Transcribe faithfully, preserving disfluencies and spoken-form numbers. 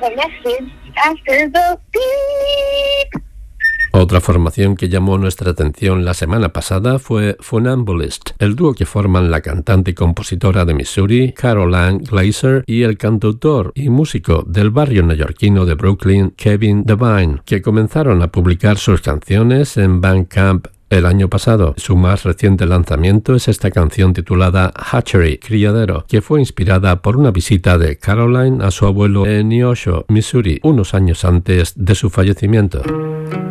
a message after the beep. Otra formación que llamó nuestra atención la semana pasada fue Funambulist, el dúo que forman la cantante y compositora de Missouri, Caroline Glaser, y el cantautor y músico del barrio neoyorquino de Brooklyn, Kevin Devine, que comenzaron a publicar sus canciones en Bandcamp el año pasado. Su más reciente lanzamiento es esta canción titulada Hatchery, Criadero, que fue inspirada por una visita de Caroline a su abuelo en Neosho, Missouri, unos años antes de su fallecimiento.